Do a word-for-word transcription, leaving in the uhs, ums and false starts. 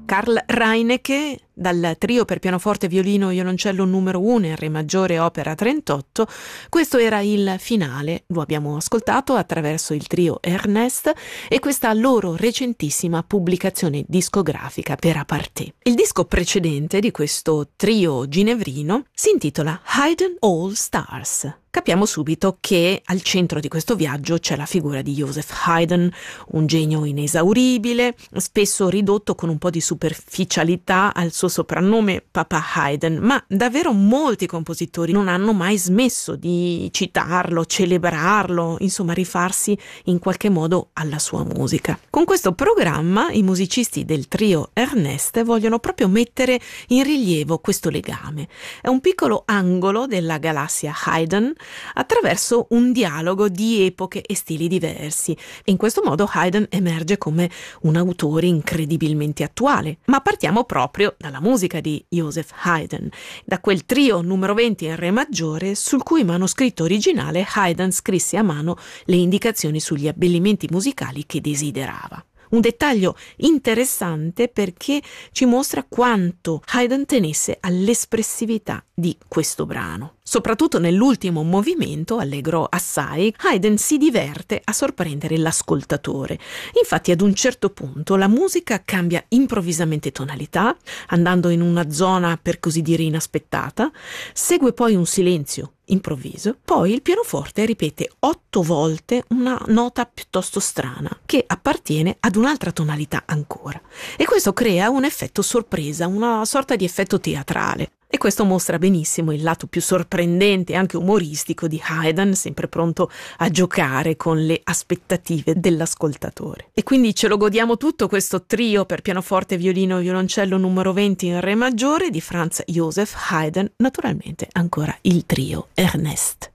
Karl Reinecke, dal trio per pianoforte, violino e violoncello numero uno in Re maggiore, opera trentotto. Questo era il finale, lo abbiamo ascoltato attraverso il trio Ernest e questa loro recentissima pubblicazione discografica per Aparté. Il disco precedente di questo trio ginevrino si intitola Haydn All Stars. Capiamo subito che al centro di questo viaggio c'è la figura di Joseph Haydn, un genio inesauribile, spesso ridotto con un po' di superficialità al suo soprannome Papa Haydn, ma davvero molti compositori non hanno mai smesso di citarlo, celebrarlo, insomma rifarsi in qualche modo alla sua musica. Con questo programma i musicisti del trio Ernest vogliono proprio mettere in rilievo questo legame. È un piccolo angolo della galassia Haydn attraverso un dialogo di epoche e stili diversi. In questo modo Haydn emerge come un autore incredibilmente attuale. Ma partiamo proprio dalla musica di Joseph Haydn, da quel trio numero venti in Re maggiore sul cui manoscritto originale Haydn scrisse a mano le indicazioni sugli abbellimenti musicali che desiderava. Un dettaglio interessante perché ci mostra quanto Haydn tenesse all'espressività di questo brano. Soprattutto nell'ultimo movimento, allegro assai, Haydn si diverte a sorprendere l'ascoltatore. Infatti ad un certo punto la musica cambia improvvisamente tonalità, andando in una zona per così dire inaspettata, segue poi un silenzio improvviso, poi il pianoforte ripete otto volte una nota piuttosto strana che appartiene ad un'altra tonalità ancora, e questo crea un effetto sorpresa, una sorta di effetto teatrale. E questo mostra benissimo il lato più sorprendente e anche umoristico di Haydn, sempre pronto a giocare con le aspettative dell'ascoltatore. E quindi ce lo godiamo tutto questo trio per pianoforte, violino e violoncello numero venti in Re maggiore di Franz Joseph Haydn, naturalmente ancora il trio Ernest.